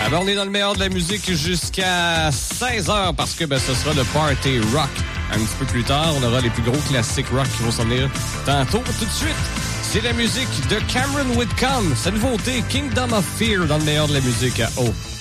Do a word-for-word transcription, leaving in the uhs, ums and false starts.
Ah ben, on est dans le meilleur de la musique jusqu'à seize heures parce que ben, ce sera le Party Rock. Un petit peu plus tard, on aura les plus gros classiques rock qui vont s'en venir tantôt. Tout de suite, c'est la musique de Cameron Whitcomb. Sa nouveauté, Kingdom of Fear, dans le meilleur de la musique à O.